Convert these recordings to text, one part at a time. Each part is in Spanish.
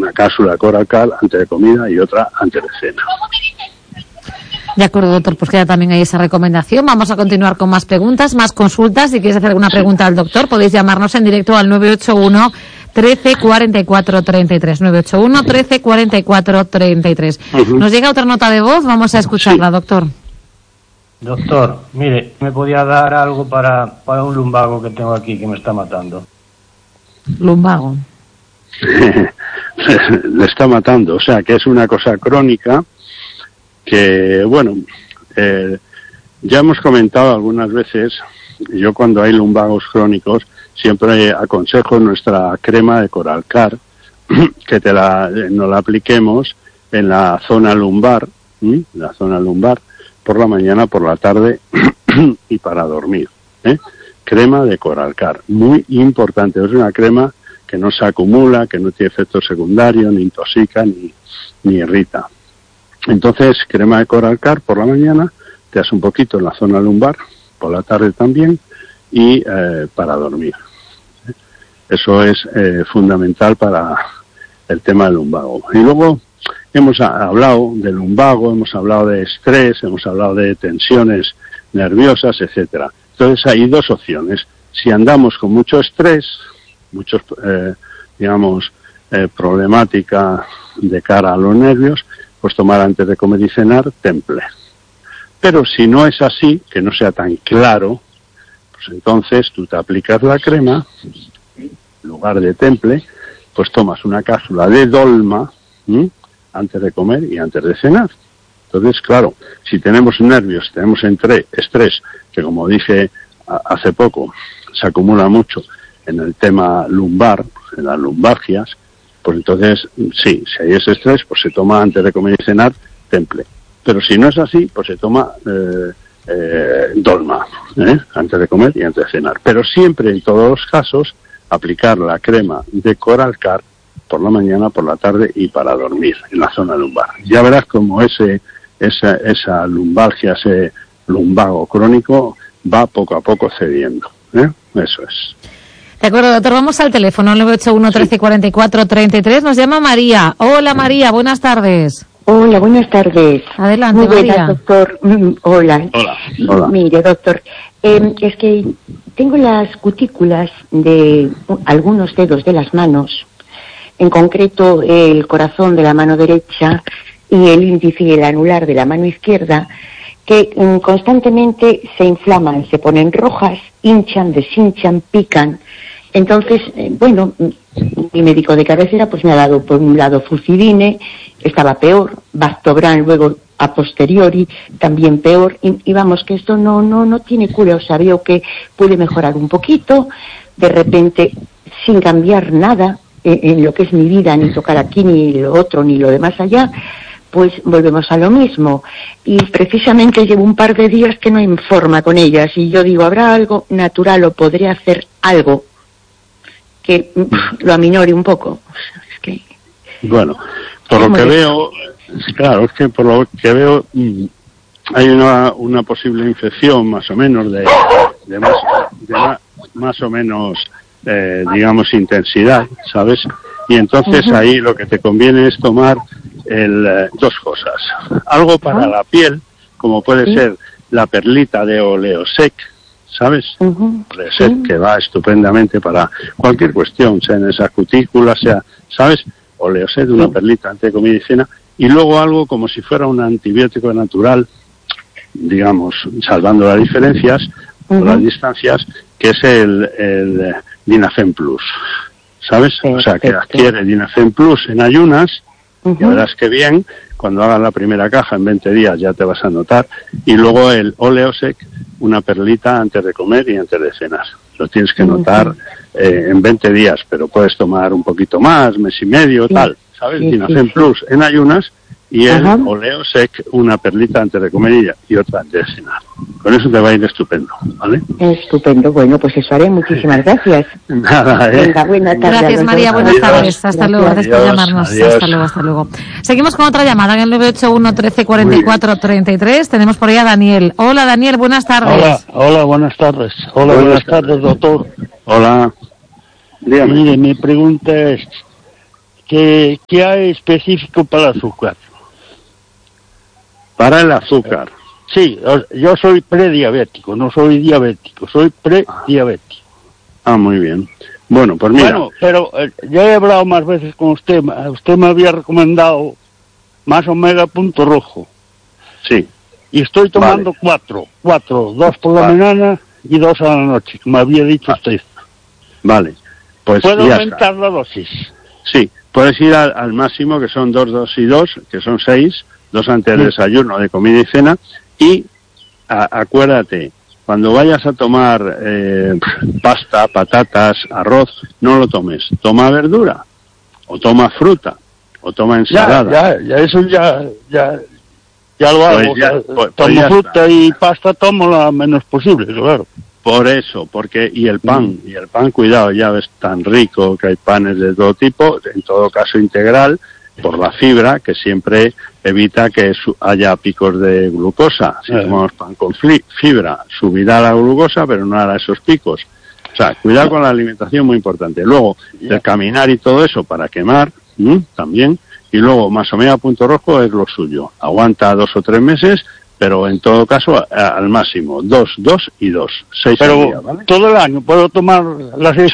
una cápsula de Coralcal antes de comida y otra antes de cena. De acuerdo, doctor, pues queda también ahí esa recomendación. Vamos a continuar con más preguntas, más consultas. Si quieres hacer alguna pregunta al doctor, podéis llamarnos en directo al 981 13 44 33. 981 13 44 33. Nos llega otra nota de voz, vamos a escucharla, doctor. Doctor, mire, ¿me podía dar algo para un lumbago que tengo aquí que me está matando? Lumbago. Le está matando, o sea que es una cosa crónica que, bueno, ya hemos comentado algunas veces, yo cuando hay lumbagos crónicos siempre aconsejo nuestra crema de Coralcar, que nos la apliquemos en la zona lumbar, por la mañana, por la tarde y para dormir. Crema de Coralcar, muy importante, es una crema que no se acumula, que no tiene efecto secundario, ni intoxica, ni irrita. Entonces, crema de Coralcar por la mañana, te das un poquito en la zona lumbar, por la tarde también, y para dormir. Eso es fundamental para el tema del lumbago. Y luego hemos hablado del lumbago, hemos hablado de estrés, hemos hablado de tensiones nerviosas, etcétera. Entonces hay dos opciones. Si andamos con mucho estrés, problemática de cara a los nervios, pues tomar antes de comer y cenar Temple. Pero si no es así, que no sea tan claro, pues entonces tú te aplicas la crema, en lugar de Temple, pues tomas una cápsula de Dolma antes de comer y antes de cenar. Entonces, claro, si tenemos nervios, tenemos estrés, que como dije hace poco, se acumula mucho en el tema lumbar, en las lumbalgias, pues entonces, sí, si hay ese estrés, pues se toma antes de comer y cenar Temple. Pero si no es así, pues se toma Dolma, antes de comer y antes de cenar. Pero siempre, en todos los casos, aplicar la crema de Coralcar por la mañana, por la tarde y para dormir en la zona lumbar. Ya verás como esa lumbalgia, ese lumbago crónico va poco a poco cediendo. Eso es. De acuerdo, doctor, vamos al teléfono 981 13 44 33. Nos llama María. Hola María, buenas tardes. Hola, buenas tardes. Adelante, muy buenas, María. doctor. Hola. Hola. Mire, doctor, es que tengo las cutículas de algunos dedos de las manos, en concreto el corazón de la mano derecha y el índice y el anular de la mano izquierda, que constantemente se inflaman, se ponen rojas, hinchan, deshinchan, pican. Entonces, mi médico de cabecera pues me ha dado por un lado Fucidine, estaba peor, Bactobran luego a posteriori, también peor, y vamos, que esto no tiene cura. O sea, veo que puede mejorar un poquito, de repente, sin cambiar nada en lo que es mi vida, ni tocar aquí, ni lo otro, ni lo de más allá, pues volvemos a lo mismo. Y precisamente llevo un par de días que no hay forma con ellas, y yo digo, ¿habrá algo natural o podré hacer algo que lo aminore un poco? Es que... Bueno, por lo que veo, claro, es que por lo que veo hay una posible infección más o menos de más o menos digamos intensidad, ¿sabes? Y entonces ahí lo que te conviene es tomar dos cosas. Algo para la piel, como puede ser la perlita de Oleosec, ¿sabes? Oleosec, que va estupendamente para cualquier cuestión, sea en esa cutícula, sea, ¿sabes? Oleosec, una perlita antes de comida y cena. Y luego algo como si fuera un antibiótico natural, digamos, salvando las diferencias o las distancias, que es el Dinafen Plus, ¿sabes? O sea, que adquiere Dinafen Plus en ayunas, ya verás que bien, cuando hagas la primera caja en 20 días ya te vas a notar, y luego el Oleosec, una perlita antes de comer y antes de cenar. Lo tienes que notar en 20 días, pero puedes tomar un poquito más, mes y medio, tal, ¿sabes? Dinafen Plus en ayunas y el Oleosec, una perlita antes de comer y otra antes de cenar. Con eso te va a ir estupendo, ¿vale? Estupendo. Bueno, pues eso haré. Muchísimas gracias. Nada, Venga, buena tarde. Gracias, María. Buenas tardes. Hasta luego. Gracias por llamarnos. Adiós. Hasta luego. Seguimos con otra llamada en el 981 13 44 33. Tenemos por ahí a Daniel. Hola, Daniel. Buenas tardes. Hola, buenas tardes. Hola, buenas tardes, doctor. Hola. Dígame. Mire, mi pregunta es, ¿qué hay específico para el azúcar? Para el azúcar. Sí, yo soy prediabético, no soy diabético, soy prediabético. Muy bien. Bueno, pues mira. Bueno, pero ya he hablado más veces con usted. Usted me había recomendado Más Omega Punto Rojo. Sí. Y estoy tomando cuatro, 2 por la mañana y 2 a la noche, como había dicho usted. Vale. Pues ¿puedo ya aumentar está. la dosis? Sí, puedes ir al máximo, que son 2, 2 y 2, que son 6, 2 antes del desayuno, de comida y cena, y acuérdate, cuando vayas a tomar pasta, patatas, arroz, no lo tomes, toma verdura, o toma fruta, o toma ensalada. Ya, eso ya lo hago. Pues tomo ya fruta está. Y pasta, tomo lo menos posible, claro. Por eso, porque, y el pan, cuidado, ya ves, tan rico, que hay panes de todo tipo, en todo caso integral, por la fibra, que siempre evita que haya picos de glucosa. Si tomamos pan con fibra, subirá la glucosa, pero no hará esos picos. O sea, cuidado con la alimentación, muy importante. Luego, el caminar y todo eso para quemar, también. Y luego, Más Omega Punto Rojo es lo suyo. Aguanta 2 o 3 meses, pero en todo caso al máximo, 2, 2 y 2, 6 al día, ¿vale? Todo el año puedo tomar las 6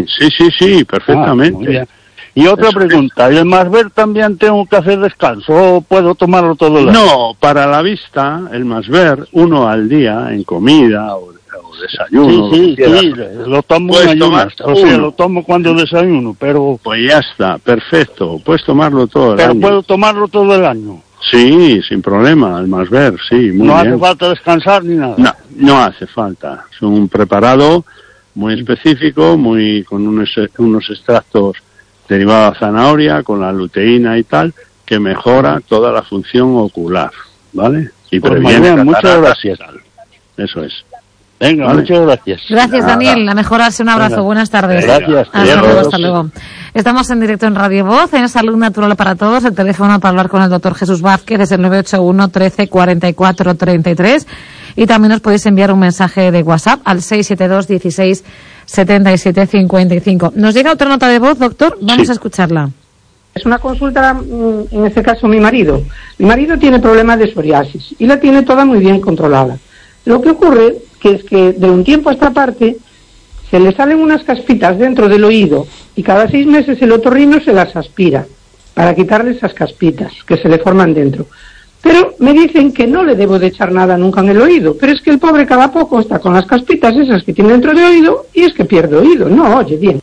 Sí, perfectamente. Y otra pregunta, ¿el Masver también tengo que hacer descanso o puedo tomarlo todo el año? No, para la vista, el Masver, 1 al día en comida o desayuno. Sí, lo tomo en ayunas, o sea, lo tomo cuando desayuno, pero... Pues ya está, perfecto, puedes tomarlo todo el año. Pero puedo tomarlo todo el año. Sí, sin problema, el Masver, sí, muy bien. No hace falta descansar ni nada. No hace falta. Es un preparado muy específico, con unos extractos derivados de zanahoria, con la luteína y tal, que mejora toda la función ocular, ¿vale? Y pues previene muchas gracias. Eso es. Venga, ¿vale? Muchas gracias. Gracias, Daniel. A mejorarse. Un abrazo. Buenas tardes. Gracias. Hasta luego. Estamos en directo en Radio Voz, en Salud Natural para Todos. El teléfono para hablar con el doctor Jesús Vázquez es el 981 13 44 33. Y también nos podéis enviar un mensaje de WhatsApp al 672 16 77 55. Nos llega otra nota de voz, doctor. Vamos a escucharla. Es una consulta, en este caso mi marido. Mi marido tiene problemas de psoriasis y la tiene toda muy bien controlada. Lo que ocurre que es que de un tiempo a esta parte se le salen unas caspitas dentro del oído y cada 6 meses el otorrino se las aspira para quitarle esas caspitas que se le forman dentro. Pero me dicen que no le debo de echar nada nunca en el oído, pero es que el pobre cada poco está con las caspitas esas que tiene dentro del oído y es que pierde oído, no oye bien.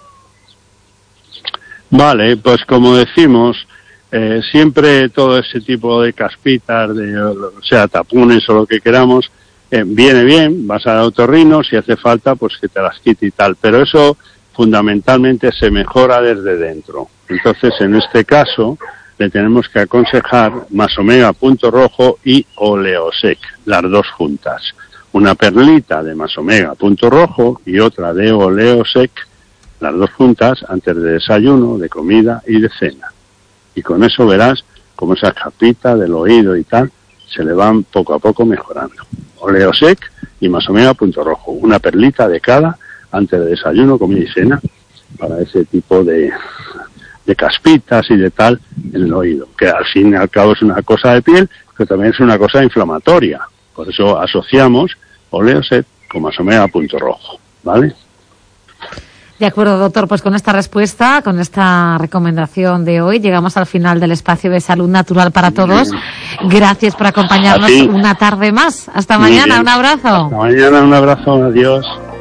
Vale, pues como decimos, siempre todo ese tipo de caspitas, o sea, tapones o lo que queramos, viene bien, vas al otorrino, si hace falta, pues que te las quite y tal, pero eso fundamentalmente se mejora desde dentro. Entonces, en este caso, le tenemos que aconsejar Más Omega Punto Rojo y Oleosec, las dos juntas. Una perlita de Más Omega Punto Rojo y otra de Oleosec, las dos juntas, antes de desayuno, de comida y de cena. Y con eso verás cómo esas capitas del oído y tal se le van poco a poco mejorando. Oleosec y Más Omega Punto Rojo, una perlita de cada antes de desayuno, comida y cena, para ese tipo de caspitas y de tal en el oído, que al fin y al cabo es una cosa de piel, pero también es una cosa inflamatoria. Por eso asociamos Oleosec con Más Omega Punto Rojo, ¿vale? De acuerdo, doctor, pues con esta respuesta, con esta recomendación de hoy, llegamos al final del espacio de Salud Natural para Todos. Gracias por acompañarnos una tarde más. Hasta mañana, un abrazo. Hasta mañana, un abrazo, adiós.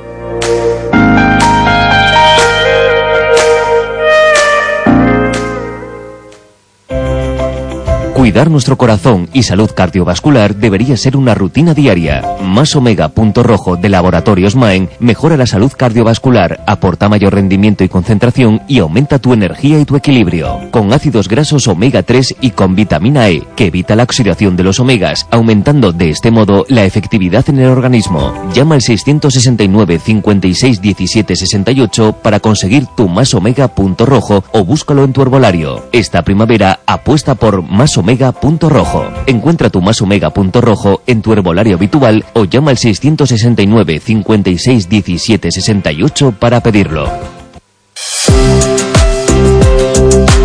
Cuidar nuestro corazón y salud cardiovascular debería ser una rutina diaria. Más Omega Punto Rojo de Laboratorios Maen mejora la salud cardiovascular, aporta mayor rendimiento y concentración y aumenta tu energía y tu equilibrio. Con ácidos grasos omega 3 y con vitamina E, que evita la oxidación de los omegas, aumentando de este modo la efectividad en el organismo. Llama al 669 56 17 68 para conseguir tu Más Omega Punto Rojo o búscalo en tu herbolario. Esta primavera apuesta por Más Omega Punto Rojo. Encuentra tu Más Omega Punto Rojo en tu herbolario habitual o llama al 669 56 17 68 para pedirlo.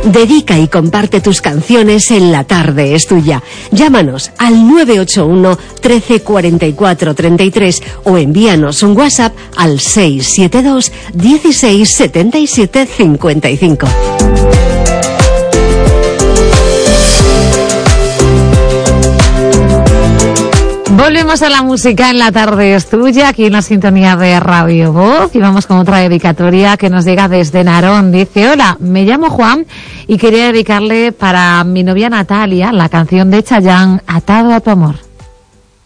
Dedica y comparte tus canciones en La Tarde es Tuya. Llámanos al 981 13 44 33 o envíanos un WhatsApp al 672 16 77 55. Volvemos a la música en La Tarde es Tuya, aquí en la sintonía de Radio Voz, y vamos con otra dedicatoria que nos llega desde Narón. Dice: hola, me llamo Juan y quería dedicarle para mi novia Natalia la canción de Chayanne, Atado a tu amor.